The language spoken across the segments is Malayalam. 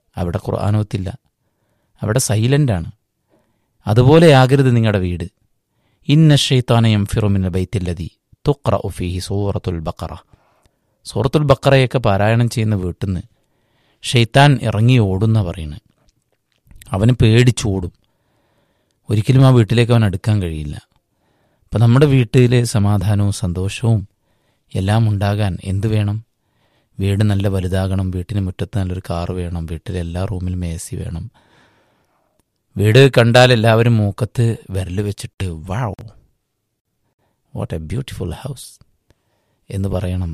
അവിടെ ഖുർആനോത്തില്ല, അവിടെ സൈലൻ്റാണ്. അതുപോലെയാകരുത് നിങ്ങളുടെ വീട്. ഇന്ന ശൈത്താന യംഫിറു മിനൽ ബൈത്തില്ലദീ തുഖ്റഉ ഫീഹി സൂറത്തുൽ ബഖറ. സൂറത്തുൽ ബഖറയൊക്കെ പാരായണം ചെയ്യുന്ന വീട്ടിൽ നിന്ന് ഷെയ്ത്താൻ ഇറങ്ങി ഓടുന്ന പറയുന്നത്. അവന് പേടിച്ചോടും. ഒരിക്കലും ആ വീട്ടിലേക്ക് അവൻ അടുക്കാൻ കഴിയില്ല. അപ്പം നമ്മുടെ വീട്ടിൽ സമാധാനവും സന്തോഷവും എല്ലാം ഉണ്ടാകാൻ എന്ത് വേണം? വീട് നല്ല വലുതാകണം, വീട്ടിന് മുറ്റത്ത് നല്ലൊരു കാറ് വേണം, വീട്ടിലെ എല്ലാ റൂമിലും AC വേണം. വീട് കണ്ടാൽ എല്ലാവരും മൂക്കത്ത് വിരൽ വെച്ചിട്ട് wow what A beautiful house എന്ന് പറയണം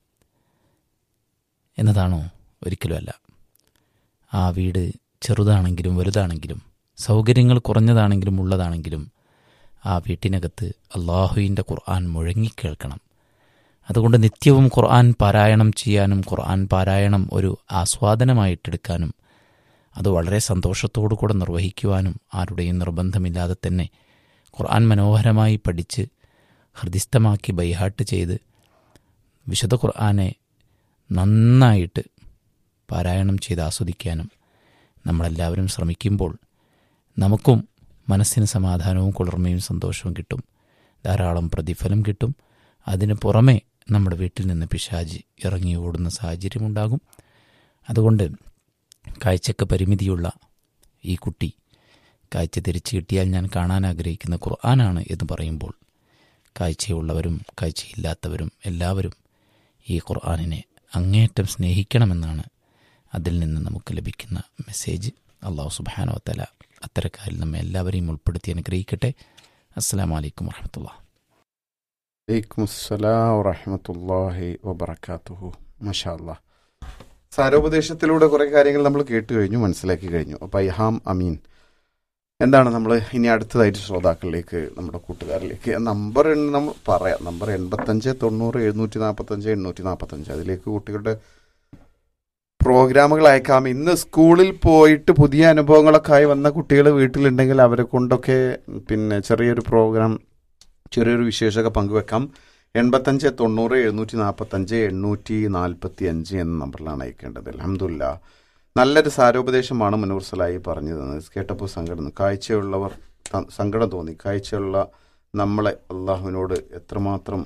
എന്നതാണോ? ഒരിക്കലുമല്ല. ആ വീട് ചെറുതാണെങ്കിലും വലുതാണെങ്കിലും സൗകര്യങ്ങൾ കുറഞ്ഞതാണെങ്കിലും ഉള്ളതാണെങ്കിലും ആ വീട്ടിനകത്ത് അള്ളാഹുവിൻ്റെ ഖുർആൻ മുഴങ്ങിക്കേൾക്കണം. അതുകൊണ്ട് നിത്യവും ഖുർആൻ പാരായണം ചെയ്യാനും ഖുർആൻ പാരായണം ഒരു ആസ്വാദനമായിട്ടെടുക്കാനും അത് വളരെ സന്തോഷത്തോടു കൂടെ നിർവഹിക്കുവാനും ആരുടെയും നിർബന്ധമില്ലാതെ തന്നെ ഖുർആൻ മനോഹരമായി പഠിച്ച് ഹൃദിസ്ഥമാക്കി ബൈഹാട്ട് ചെയ്ത് വിശുദ്ധ ഖുർആനെ നന്നായിട്ട് പാരായണം ചെയ്ത് ആസ്വദിക്കാനും നമ്മളെല്ലാവരും ശ്രമിക്കുമ്പോൾ നമുക്കും മനസ്സിന് സമാധാനവും കുളിർമയും സന്തോഷവും കിട്ടും, ധാരാളം പ്രതിഫലം കിട്ടും. അതിന് പുറമെ നമ്മുടെ വീട്ടിൽ നിന്ന് പിശാച് ഇറങ്ങി ഓടുന്ന സാഹചര്യമുണ്ടാകും. അതുകൊണ്ട് കാഴ്ചക്ക് പരിമിതിയുള്ള ഈ കുട്ടി കാഴ്ച തിരിച്ചു കിട്ടിയാൽ ഞാൻ കാണാൻ ആഗ്രഹിക്കുന്ന ഖുർആനാണ് എന്ന് പറയുമ്പോൾ കാഴ്ചയുള്ളവരും കാഴ്ചയില്ലാത്തവരും എല്ലാവരും ഈ ഖുർആനിനെ അങ്ങേയറ്റം സ്നേഹിക്കണമെന്നാണ് അതിൽ നിന്ന് നമുക്ക് ലഭിക്കുന്ന മെസ്സേജ്. അള്ളാഹു സുബ്ഹാനഹു വ തആല അത്തരക്കാരിൽ നമ്മെ എല്ലാവരെയും ഉൾപ്പെടുത്തി അനുഗ്രഹിക്കട്ടെ. അസ്സലാമു അലൈക്കും വറഹ്മത്തുള്ളാഹി. വലൈക്കും അസ്സലാം വറഹ്മത്തുള്ളാഹി വബറകാതുഹു. മാഷാ അല്ലാഹ്. സാരോപദേശത്തിലൂടെ കുറേ കാര്യങ്ങൾ നമ്മൾ കേട്ട് കഴിഞ്ഞു, മനസ്സിലാക്കി കഴിഞ്ഞു. അപ്പോൾ ഐഹാം അമീൻ, എന്താണ് നമ്മൾ ഇനി അടുത്തതായിട്ട് ശ്രോതാക്കളിലേക്ക്, നമ്മുടെ കൂട്ടുകാരിലേക്ക് നമ്പർ നമ്മൾ പറയാം. നമ്പർ 85 90 745 845. അതിലേക്ക് കുട്ടികളുടെ പ്രോഗ്രാമുകൾ അയക്കാം. ഇന്ന് സ്കൂളിൽ പോയിട്ട് പുതിയ അനുഭവങ്ങളൊക്കെ ആയി വന്ന കുട്ടികൾ വീട്ടിലുണ്ടെങ്കിൽ അവരെ കൊണ്ടൊക്കെ പിന്നെ ചെറിയൊരു പ്രോഗ്രാം, ചെറിയൊരു വിശേഷമൊക്കെ പങ്കുവെക്കാം. 85 90 745 845 എന്ന നമ്പറിലാണ് അയക്കേണ്ടത്. അൽഹംദുലില്ലാ, നല്ലൊരു സാരോപദേശമാണ് മുനൂർ സലായി പറഞ്ഞു തന്നത്. കേട്ടപ്പോൾ കാഴ്ചയുള്ളവർ സങ്കടം തോന്നി. കാഴ്ചയുള്ള നമ്മളെ അള്ളാഹുവിനോട് എത്രമാത്രം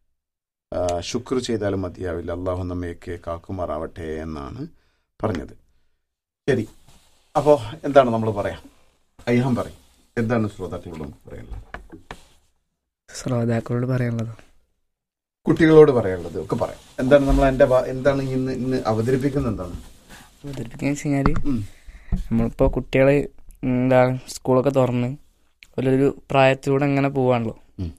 ശുക്ർ ചെയ്താലും മതിയാവില്ല. അള്ളാഹു നമ്മയൊക്കെ കാക്കുമാറാവട്ടെ എന്നാണ് പറഞ്ഞത്. ശരി, അപ്പോൾ എന്താണ് നമ്മൾ പറയാം? ഐഹാം പറയും, എന്താണ് ശ്രോതാക്കളോട് നമുക്ക് പറയാനുള്ളത്? ശ്രോതാക്കളോട് പറയാനുള്ളത്, കുട്ടികളോട് പറയാനുള്ളത് ഒക്കെ പറയാം. എന്താണ് നമ്മൾ എന്താണ് ഇന്ന് അവതരിപ്പിക്കുന്നത്? എന്താണ് അവതരിപ്പിക്കുക വെച്ച് കഴിഞ്ഞാൽ, നമ്മളിപ്പോൾ കുട്ടികൾ സ്കൂളൊക്കെ തുറന്ന് ഒരു പ്രായത്തിലൂടെ അങ്ങനെ പോവാണല്ലോ.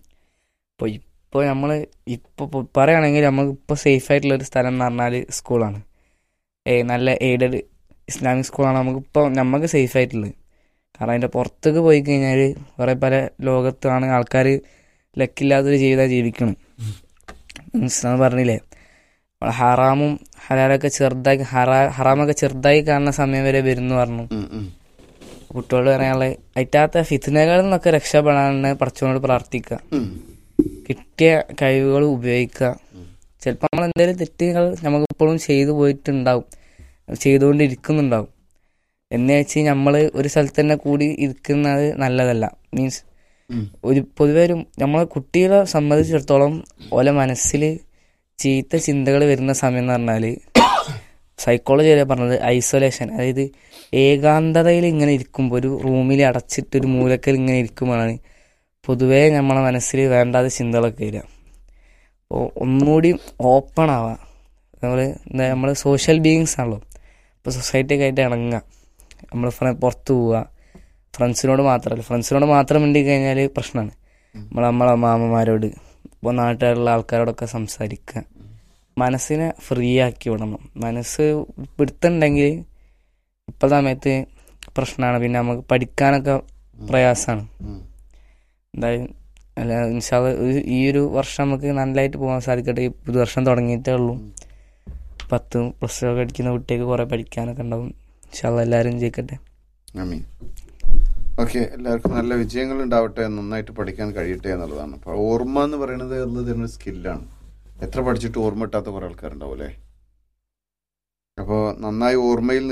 ഇപ്പോൾ നമ്മൾ ഇപ്പോൾ പറയുകയാണെങ്കിൽ നമുക്കിപ്പോൾ സേഫായിട്ടുള്ളൊരു സ്ഥലം എന്ന് പറഞ്ഞാൽ സ്കൂളാണ്. നല്ല എയ്ഡഡ് ഇസ്ലാമിക് സ്കൂളാണ് നമുക്ക് സേഫായിട്ടുള്ളത്. കാരണം അതിൻ്റെ പുറത്തേക്ക് പോയി കഴിഞ്ഞാൽ കുറേ പല ലോകത്താണ് ആൾക്കാർ ലക്കില്ലാത്തൊരു ജീവിതം ജീവിക്കണം. മീൻസ് പറഞ്ഞില്ലേ, ഹറാമും ഹലാലൊക്കെ ചെറുതായി ഹറാമൊക്കെ ചെറുതായി കാണുന്ന സമയം വരെ വരുന്നു പറഞ്ഞു. കുട്ടികളോട് പറയാനുള്ള അയറ്റാത്ത ഫിത്നകളിൽ നിന്നൊക്കെ രക്ഷപ്പെടാനാണ് പടച്ചവനോട് പ്രാർത്ഥിക്കുക. കിട്ടിയ കഴിവുകൾ ഉപയോഗിക്കുക. ചിലപ്പോൾ നമ്മൾ എന്തെങ്കിലും തെറ്റുകൾ നമുക്കിപ്പോഴും ചെയ്തുകൊണ്ടിരിക്കുന്നുണ്ടാവും. എന്ന് വെച്ച് നമ്മൾ ഒരു സ്ഥലത്ത് തന്നെ കൂടി ഇരിക്കുന്നത് നല്ലതല്ല. മീൻസ് പൊതുവെ നമ്മളെ കുട്ടികളെ സംബന്ധിച്ചിടത്തോളം ഓലെ മനസ്സിൽ ചീത്ത ചിന്തകൾ വരുന്ന സമയം എന്ന് പറഞ്ഞാൽ സൈക്കോളജി വരെ പറഞ്ഞത് ഐസൊലേഷൻ, അതായത് ഏകാന്തതയിൽ ഇങ്ങനെ ഇരിക്കുമ്പോൾ ഒരു റൂമിൽ അടച്ചിട്ട് ഒരു മൂലക്കൽ ഇങ്ങനെ ഇരിക്കുമ്പോഴാണ് പൊതുവേ നമ്മളെ മനസ്സിൽ വേണ്ടാത്ത ചിന്തകളൊക്കെ വരിക. അപ്പോൾ ഒന്നുകൂടി ഓപ്പൺ ആവുക. നമ്മൾ സോഷ്യൽ ബീയിങ്സ് ആണല്ലോ. ഇപ്പോൾ സൊസൈറ്റിയൊക്കെ ആയിട്ട് ഇണങ്ങുക, നമ്മൾ പുറത്ത് പോവുക. ഫ്രണ്ട്സിനോട് മാത്രം മിണ്ടി കഴിഞ്ഞാൽ പ്രശ്നമാണ്. നമ്മളെ മാമന്മാരോട്, ഇപ്പോൾ നാട്ടിലുള്ള ആൾക്കാരോടൊക്കെ സംസാരിക്കുക. മനസ്സിനെ ഫ്രീ ആക്കി വിടണം. മനസ്സ് പിടുത്തുണ്ടെങ്കിൽ ഇപ്പോൾ സമയത്ത് പ്രശ്നമാണ്. പിന്നെ നമുക്ക് പഠിക്കാനൊക്കെ പ്രയാസമാണ്. എന്തായാലും ഇൻഷാ അല്ലാഹ് ഈ ഒരു വർഷം നമുക്ക് നല്ലതായിട്ട് പോകാൻ സാധിക്കട്ടെ. ഈ പുതുവർഷം തുടങ്ങിയിട്ടേ ഉള്ളൂ. 10+ ഒക്കെ അടിക്കുന്ന കുട്ടികൾക്ക് കുറേ പഠിക്കാനൊക്കെ ഉണ്ടാവും. ഇൻഷാ അല്ലാഹ് എല്ലാവരും ജയിക്കട്ടെ. ആമീൻ. ഓക്കെ, എല്ലാവർക്കും നല്ല വിജയങ്ങൾ ഉണ്ടാവട്ടെ, നന്നായിട്ട് പഠിക്കാൻ കഴിയട്ടെ എന്നുള്ളതാണ്. അപ്പോൾ ഓർമ്മ എന്ന് പറയുന്നത് ഒരു സ്കില്ലാണ്. എത്ര പഠിച്ചിട്ട് ഓർമ്മ കിട്ടാത്ത കുറേ ആൾക്കാരുണ്ടാവും അല്ലേ? അപ്പോൾ നന്നായി ഓർമ്മയിൽ